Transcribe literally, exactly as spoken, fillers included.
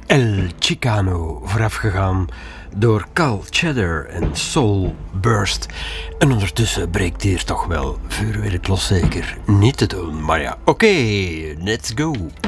El Chicano, voorafgegaan door Cal Cheddar en Soul Burst. En ondertussen breekt hier toch wel vuurwerk los, zeker niet te doen. Maar ja, oké, okay, let's go.